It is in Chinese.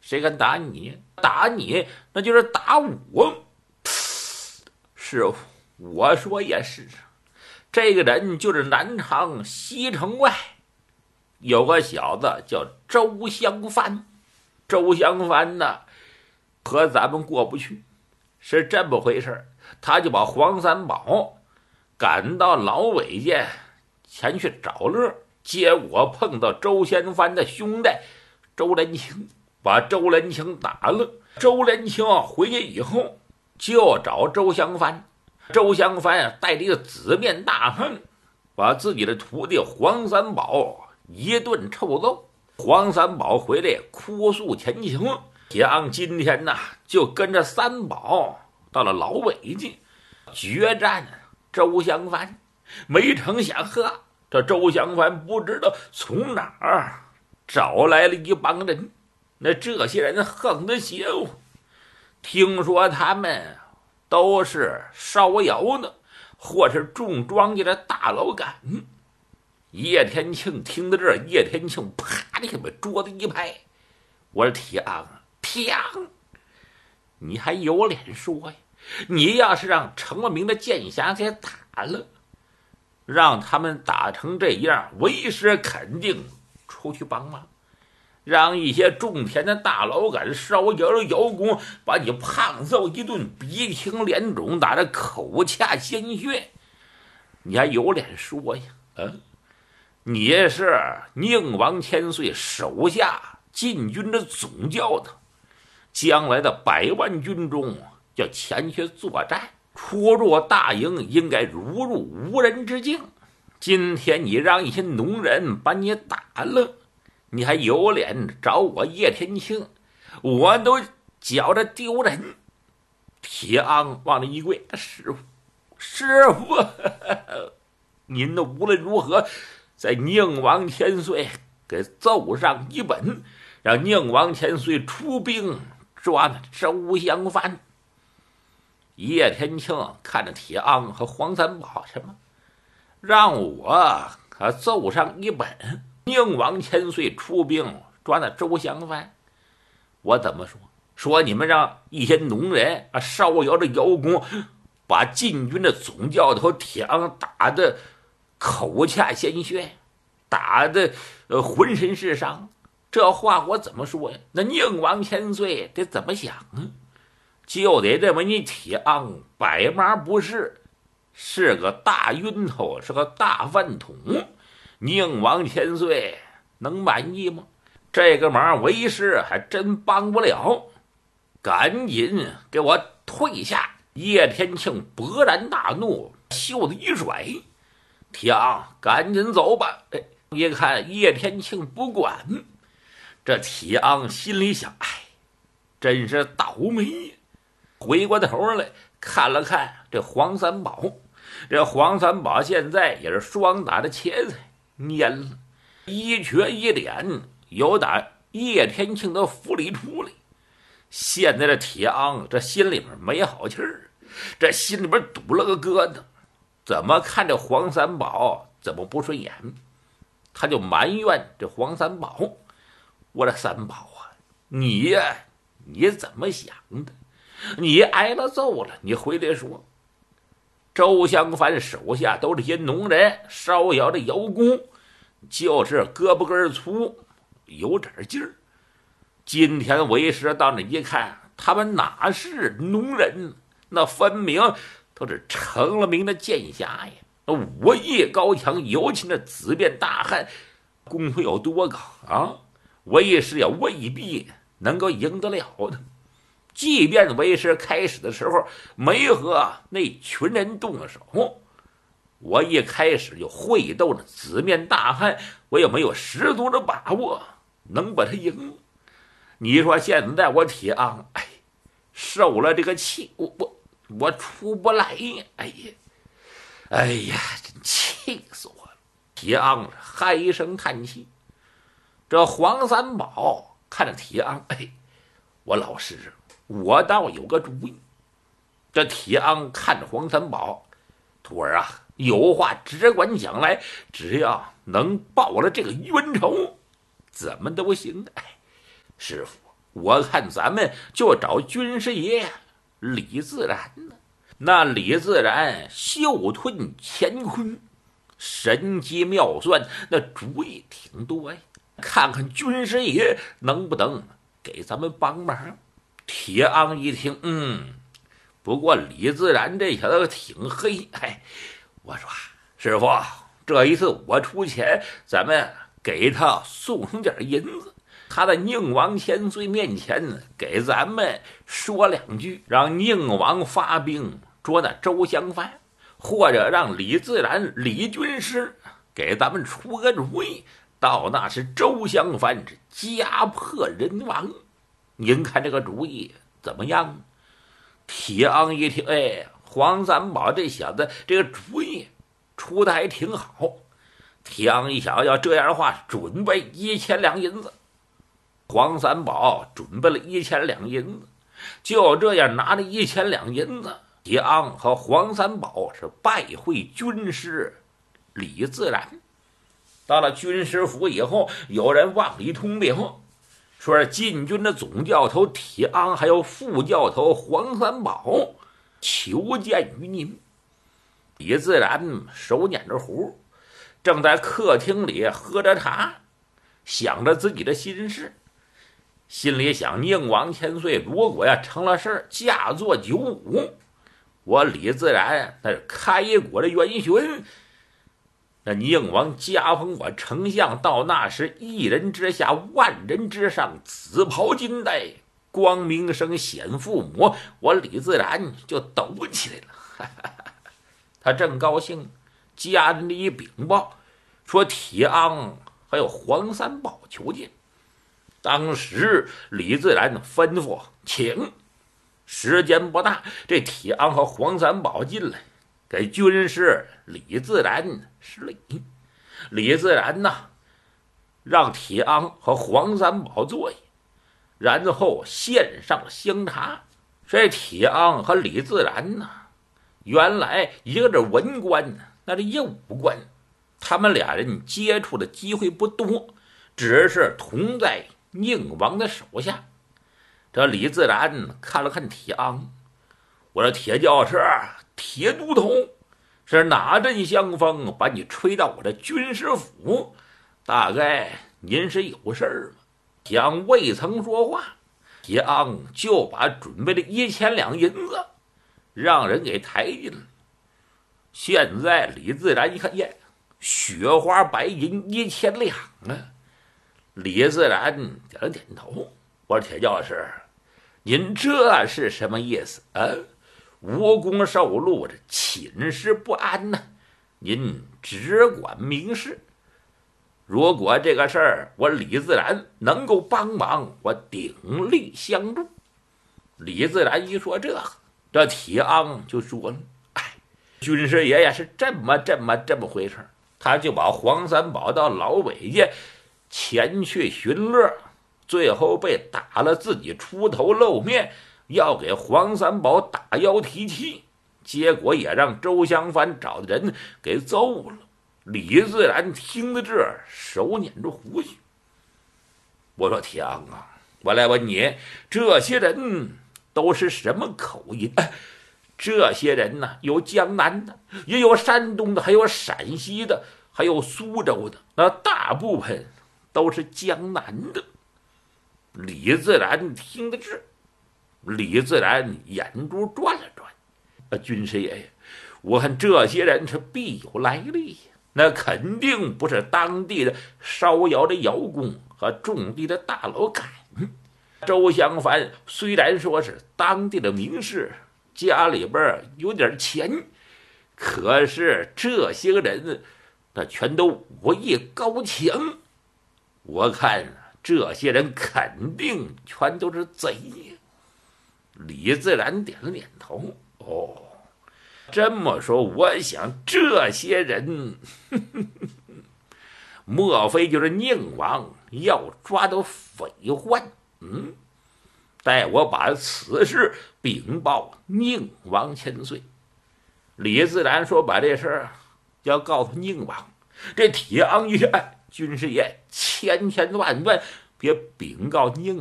谁敢打你？打你那就是打我。师傅，我说也是，这个人就是南昌西城外有个小子叫周香帆。周香帆呢和咱们过不去，是这么回事，他就把黄三宝赶到老韦家前去找乐，结果碰到周香帆的兄弟周仁清，把周仁清打了。周仁清回去以后就找周香帆，周香帆带着一个紫面大汉，把自己的徒弟黄三宝一顿臭揍。黄三宝回来哭诉前情，铁昂今天呢就跟着三宝到了老韦家决战周香帆。没成想这周香帆不知道从哪儿找来了一帮人，那这些人横得邪乎，听说他们都是烧窑的或是种庄稼的大老杆。叶天庆听到这儿，叶天庆啪的把桌子一拍，我说铁昂啊，铁昂，你还有脸说呀？你要是让程了明的剑侠给打了，让他们打成这样，为师肯定出去帮忙，让一些种田的大老杆烧窑的窑工把你胖揍一顿，鼻青脸肿，打得口恰鲜血，你还有脸说呀？你是宁王千岁手下禁军的总教头，将来的100万军中要前去作战，出入大营应该如入无人之境。今天你让一些农人把你打了，你还有脸找我叶天庆？我都觉着丢人。铁昂往那一跪，师傅，师傅，您的无论如何在宁王千岁给奏上一本，让宁王千岁出兵抓那周香帆。叶天庆看着铁昂和黄三宝，什么让我奏上一本，宁王千岁出兵抓那周香帆，我怎么说？说你们让一些农人烧窑的窑工把禁军的总教头铁昂打得口恰鲜血，打得浑身是伤，这话我怎么说呀？那宁王千岁得怎么想啊？就得认为你铁昂百麻不是，是个大晕头，是个大饭桶。宁王千岁能满意吗？这个忙为师还真帮不了，赶紧给我退下！叶天庆勃然大怒，袖子一甩，铁昂赶紧走吧。一看叶天庆不管，这铁昂心里想，真是倒霉。回过头来看了看这黄三宝，这黄三宝现在也是双打的茄子蔫了，一瘸一脸有打叶天庆的府里出来。现在这铁昂这心里边没好气儿，这心里边堵了个疙瘩，怎么看这黄三宝怎么不顺眼，他就埋怨这黄三宝，我这三宝啊，你呀，你怎么想的？你挨了揍了，你回来说周香帆手下都是些农人烧窑的窑工，就是胳膊根粗，有点劲儿。今天为师到那一看，他们哪是农人，那分明都是成了名的剑侠呀，武艺高强，尤其那紫面大汉功夫有多高啊！为师也未必能够赢得了的。即便为师开始的时候没和那群人动了手，我一开始就会斗那紫面大汉，我也没有十足的把握能把他赢。你说现在我铁昂受了这个气，我出不来呀！哎呀，真气死我了！铁昂嗨声叹气。这黄三宝看着铁昂，我老师，我倒有个主意。这铁昂看着黄三宝，徒儿啊，有话只管讲来，只要能报了这个冤仇，怎么都行。师傅， 我看咱们就找军师爷李自然呢。那李自然袖吞乾坤，神机妙算，那主意挺多呀。看看军师爷能不能给咱们帮忙。铁昂一听，不过李自然这小子挺黑，我说师傅，这一次我出钱，咱们给他送上点银子。他在宁王千岁面前给咱们说两句，让宁王发兵捉那周襄藩，或者让李自然李军师给咱们出个主意，到那时周襄藩家破人亡。您看这个主意怎么样？铁昂一听，黄三宝这小子这个主意出的还挺好。铁昂一想，要这样的话，准备1000两银子。黄三宝准备了1000两银子，就这样拿着1000两银子，铁昂和黄三宝是拜会军师李自然。到了军师府以后，有人往里通禀，说是禁军的总教头铁昂还有副教头黄三宝求见于您。李自然手捻着壶，正在客厅里喝着茶，想着自己的心事，心里想，宁王千岁如果成了事儿，嫁作九五，我李自然那是开国的元勋，那宁王加封我丞相，到那时一人之下万人之上，紫袍金带，光明生显父母，我李自然就抖起来了。他正高兴，家人一禀报说铁昂还有黄三宝求见。当时李自然吩咐请，时间不大，这铁昂和黄三宝进来，给军师李自然施礼。李自然让铁昂和黄三宝坐下，然后献上香茶。这铁昂和李自然原来一个是文官，那是一武官，他们俩人接触的机会不多，只是同在宁王的手下。这李自然看了看铁昂，我说铁教师、铁都头，是哪阵香风把你吹到我的军师府？大概您是有事儿吗？铁昂未曾说话，铁昂就把准备的1000两银子让人给抬进了。现在李自然一看，雪花白银1000两啊！李自然点了点头，我说铁教师，您这是什么意思啊？无功受禄，这寝食不安呢。您只管明示，如果这个事儿我李自然能够帮忙，我鼎力相助。李自然一说这铁昂就说了，军师爷是这么回事。他就把黄三宝到老北家前去寻乐，最后被打了，自己出头露面，要给黄三宝打腰提气，结果也让周襄藩找的人给揍了。李自然听得这手捻着胡须，我说铁昂我来问你，这些人都是什么口音？这些人有江南的，也有山东的，还有陕西的，还有苏州的，那大部分都是江南的。李自然听得李自然眼珠转了转，军师爷爷，我看这些人是必有来历呀，那肯定不是当地的烧窑的窑工和种地的大老杆。周襄藩虽然说是当地的名士，家里边有点钱，可是这些人那全都武艺高强，我看这些人肯定全都是贼呀。李自然点了点头，这么说，我想这些人莫非就是宁王要抓到匪患？待我把此事禀报宁王千岁。李自然说把这事儿要告诉宁王。这铁昂一看，军师爷千万别禀告宁